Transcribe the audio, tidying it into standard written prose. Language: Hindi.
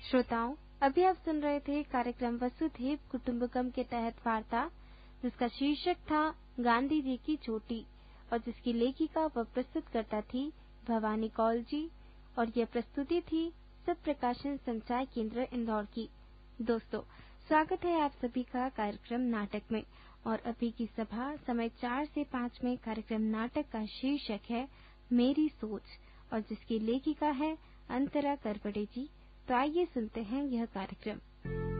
श्रोताओं, अभी आप सुन रहे थे कार्यक्रम वसुधैव कुटुंबकम के तहत वार्ता, जिसका शीर्षक था गांधी जी की चोटी और जिसकी लेखिका व प्रस्तुतकर्ता थी भवानी कौल जी और यह प्रस्तुति थी सब प्रकाशन संचार केंद्र इंदौर की। दोस्तों, स्वागत है आप सभी का कार्यक्रम नाटक में और अभी की सभा समय 4 से 5 में कार्यक्रम नाटक का शीर्षक है मेरी सोच और जिसकी लेखिका है अंतरा करपड़े जी। तो आइए सुनते हैं यह कार्यक्रम।